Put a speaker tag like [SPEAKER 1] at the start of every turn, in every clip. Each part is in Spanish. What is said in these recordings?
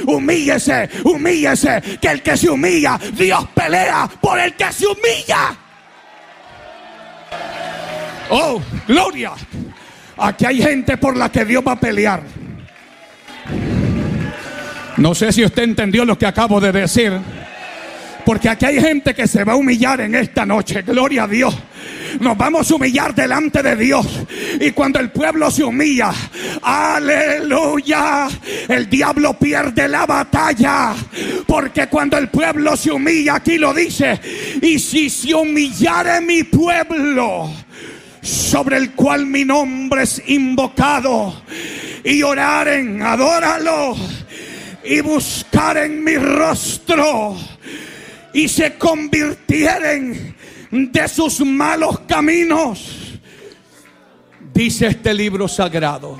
[SPEAKER 1] humíllese, humíllese, que el que se humilla, Dios pelea por el que se humilla. Oh, gloria. Aquí hay gente por la que Dios va a pelear. No sé si usted entendió lo que acabo de decir, porque aquí hay gente que se va a humillar en esta noche. Gloria a Dios. Nos vamos a humillar delante de Dios. Y cuando el pueblo se humilla, aleluya, el diablo pierde la batalla. Porque cuando el pueblo se humilla, aquí lo dice: y si se humillare mi pueblo, sobre el cual mi nombre es invocado, y oraren, adóralo, y buscaren mi rostro, y se convirtieren de sus malos caminos, dice este libro sagrado,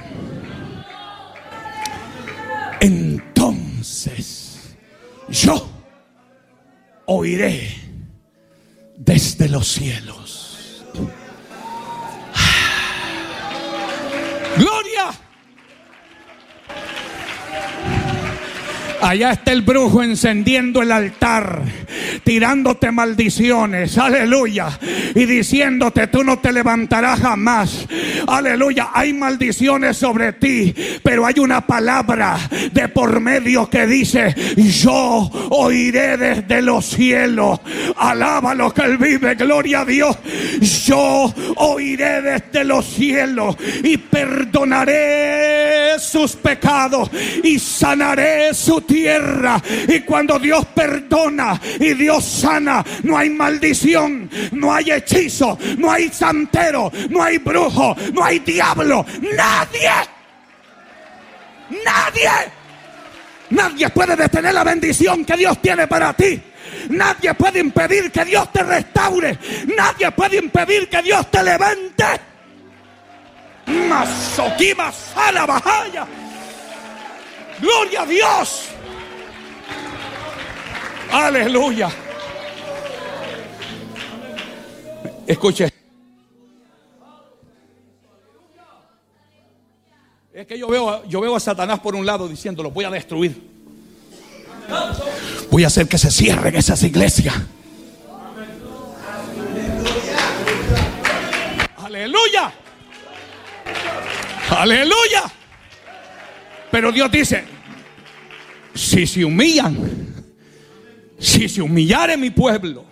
[SPEAKER 1] entonces yo oiré desde los cielos. ¡Gloria! Allá está el brujo encendiendo el altar, tirándote maldiciones, aleluya, y diciéndote: tú no te levantarás jamás. Aleluya, hay maldiciones sobre ti, pero hay una palabra de por medio que dice: yo oiré desde los cielos. Alábalo que Él vive, gloria a Dios. Yo oiré desde los cielos y perdonaré sus pecados y sanaré su tierra. Y cuando Dios perdona y Dios sana, no hay maldición, no hay hechizo, no hay santero, no hay brujo, no hay diablo. Nadie puede detener la bendición que Dios tiene para ti. Nadie puede impedir que Dios te restaure. Nadie puede impedir que Dios te levante. Masoquima sala bajaya. Gloria a Dios. Aleluya. Escuche. Es que yo veo a Satanás por un lado diciendo: lo voy a destruir. Voy a hacer que se cierren esas iglesias. Aleluya. Aleluya. Pero Dios dice: si se humillan, si se humillare mi pueblo,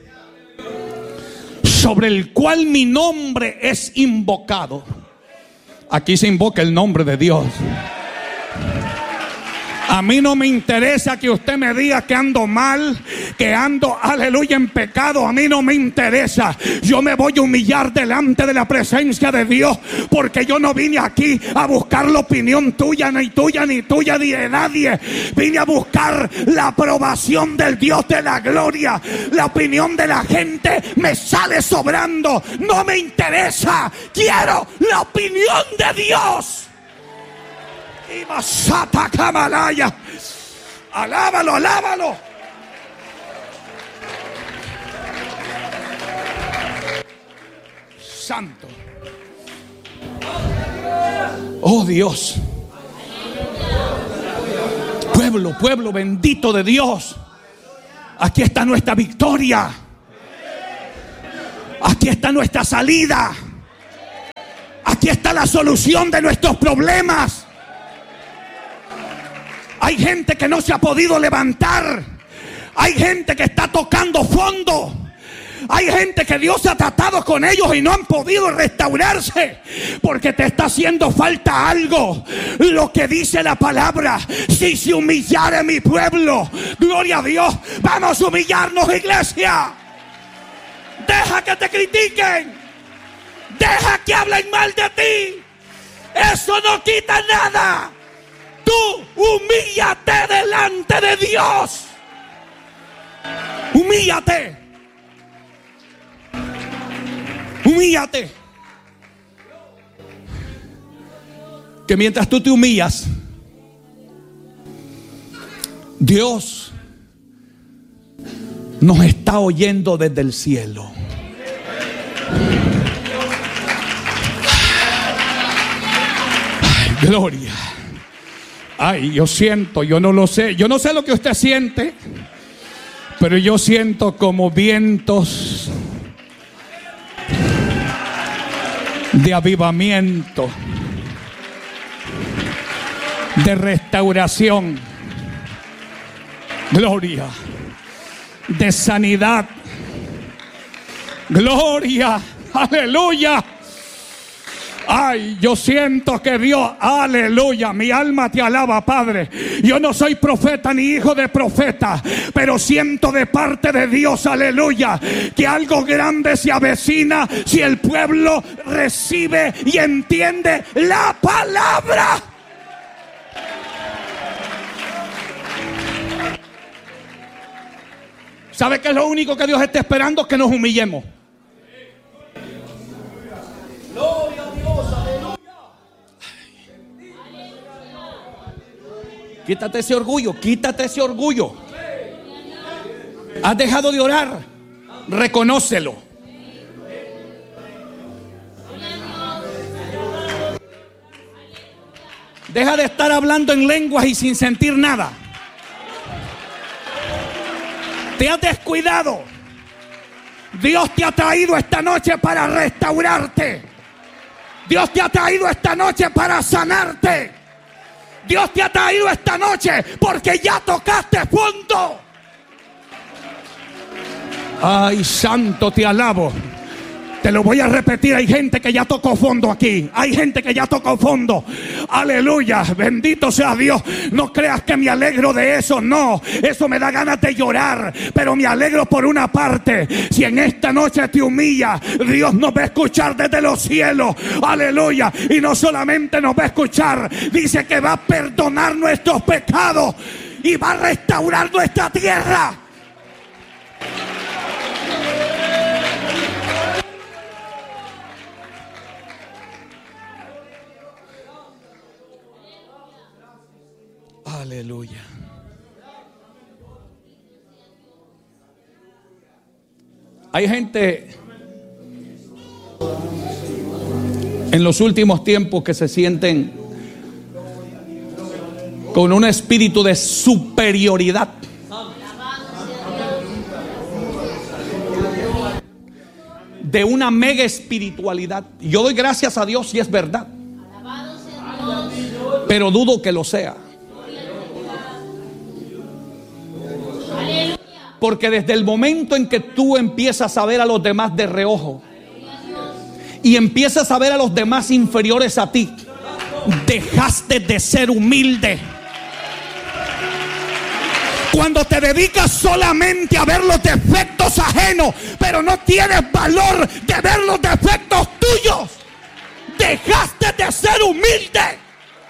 [SPEAKER 1] sobre el cual mi nombre es invocado. Aquí se invoca el nombre de Dios. A mí no me interesa que usted me diga que ando mal, que ando, aleluya, en pecado. A mí no me interesa. Yo me voy a humillar delante de la presencia de Dios, porque yo no vine aquí a buscar la opinión tuya, ni tuya, ni tuya, ni de nadie. Vine a buscar la aprobación del Dios de la gloria. La opinión de la gente me sale sobrando. No me interesa. Quiero la opinión de Dios. Y Masata Kamalaya. Alábalo, alábalo. Santo. Oh Dios. Pueblo bendito de Dios. Aquí está nuestra victoria. Aquí está nuestra salida. Aquí está la solución de nuestros problemas. Hay gente que no se ha podido levantar. Hay gente que está tocando fondo. Hay gente que Dios ha tratado con ellos y no han podido restaurarse, porque te está haciendo falta algo. Lo que dice la palabra: si se humillare mi pueblo. Gloria a Dios. Vamos a humillarnos, iglesia. Deja que te critiquen. Deja que hablen mal de ti. Eso no quita nada. Tú humíllate delante de Dios. Humíllate. Humíllate. Que mientras tú te humillas, Dios nos está oyendo desde el cielo. Ay, gloria. Ay, yo siento, yo no lo sé. Yo no sé lo que usted siente, pero yo siento como vientos de avivamiento, de restauración, gloria, de sanidad, gloria, aleluya. Ay, yo siento que Dios, aleluya, mi alma te alaba, Padre. Yo no soy profeta ni hijo de profeta, pero siento de parte de Dios, aleluya, que algo grande se avecina si el pueblo recibe y entiende la palabra. ¿Sabe qué es lo único que Dios está esperando? Que nos humillemos. Gloria a Dios, aleluya. Quítate ese orgullo, quítate ese orgullo. Has dejado de orar, reconócelo. Deja de estar hablando en lenguas y sin sentir nada. Te has descuidado. Dios te ha traído esta noche para restaurarte. Dios te ha traído esta noche para sanarte. Dios te ha traído esta noche porque ya tocaste fondo. Ay, santo, te alabo. Te lo voy a repetir, hay gente que ya tocó fondo aquí. Hay gente que ya tocó fondo. Aleluya, bendito sea Dios. No creas que me alegro de eso, no. Eso me da ganas de llorar, pero me alegro por una parte. Si en esta noche te humilla, Dios nos va a escuchar desde los cielos. Aleluya, y no solamente nos va a escuchar, dice que va a perdonar nuestros pecados y va a restaurar nuestra tierra. Aleluya. Hay gente en los últimos tiempos que se sienten con un espíritu de superioridad. De una mega espiritualidad. Yo doy gracias a Dios si es verdad, pero dudo que lo sea. Porque desde el momento en que tú empiezas a ver a los demás de reojo y empiezas a ver a los demás inferiores a ti, dejaste de ser humilde. Cuando te dedicas solamente a ver los defectos ajenos, pero no tienes valor de ver los defectos tuyos, dejaste de ser humilde.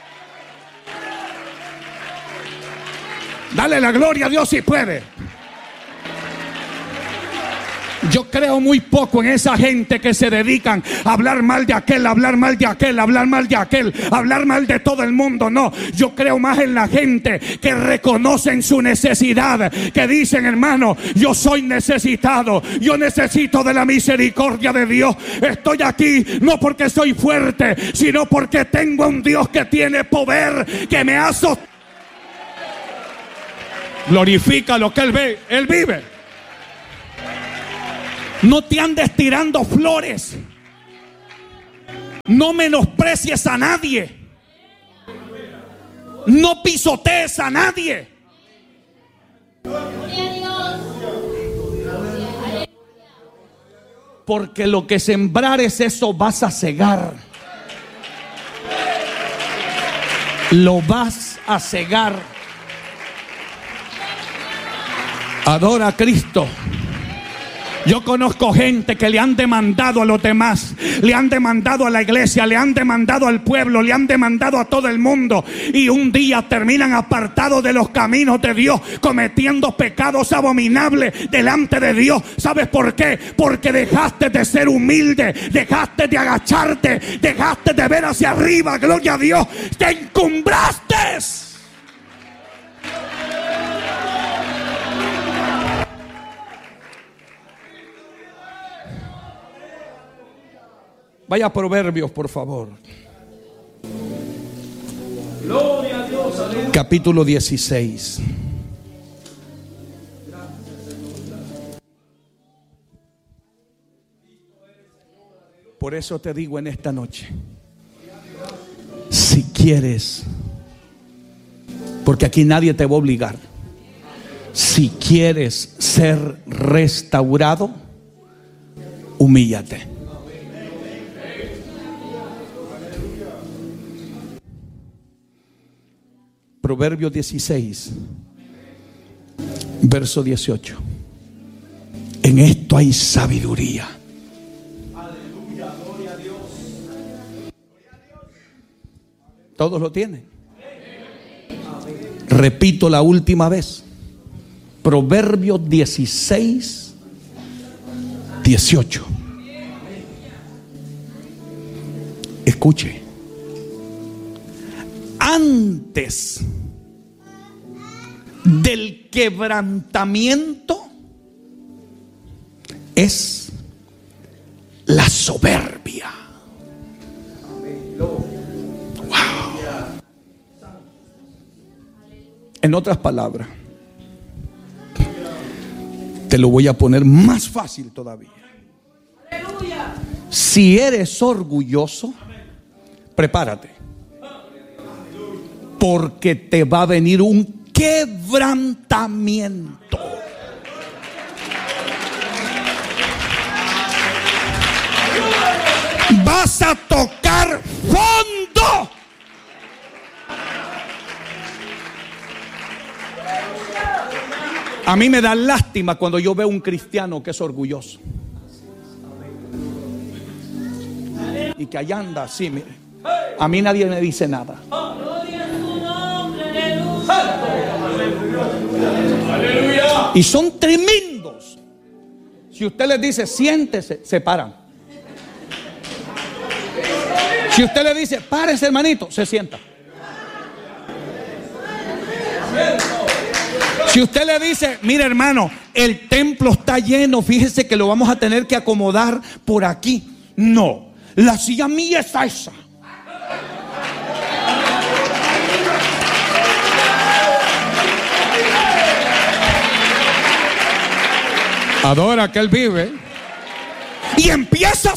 [SPEAKER 1] Dale la gloria a Dios si puede. Yo creo muy poco en esa gente que se dedican a hablar mal de aquel, hablar mal de aquel, hablar mal de aquel, hablar mal de todo el mundo. No, yo creo más en la gente que reconocen su necesidad, que dicen: hermano, yo soy necesitado, yo necesito de la misericordia de Dios. Estoy aquí no porque soy fuerte, sino porque tengo un Dios que tiene poder, que me ha sostenido. Glorifica lo que Él ve, Él vive. No te andes tirando flores. No menosprecies a nadie. No pisotees a nadie. Porque lo que sembrares, eso vas a cegar. Lo vas a cegar. Adora a Cristo. Yo conozco gente que le han demandado a los demás, le han demandado a la iglesia, le han demandado al pueblo, le han demandado a todo el mundo, y un día terminan apartados de los caminos de Dios, cometiendo pecados abominables delante de Dios. ¿Sabes por qué? Porque dejaste de ser humilde, dejaste de agacharte, dejaste de ver hacia arriba. Gloria a Dios, te encumbraste. Vaya a Proverbios, por favor. Gloria a Dios. capítulo 16. Por eso te digo en esta noche, si quieres, porque aquí nadie te va a obligar, si quieres ser restaurado, humíllate. Proverbios 16, verso 18. En esto hay sabiduría. Aleluya, gloria a Dios. Todos lo tienen. Repito la última vez. Proverbios 16, 18. Escuche. Antes del quebrantamiento es la soberbia. Wow. En otras palabras, te lo voy a poner más fácil todavía. Si eres orgulloso, prepárate, porque te va a venir un quebrantamiento. Vas a tocar fondo. A mí me da lástima cuando yo veo un cristiano que es orgulloso y que allá anda así, mire. A mí nadie me dice nada. Y son tremendos. Si usted les dice siéntese, se paran. Si usted le dice párese, hermanito, se sienta. Si usted le dice mire, hermano, el templo está lleno, fíjese que lo vamos a tener que acomodar por aquí. No, la silla mía está esa. Adora que Él vive. Y empieza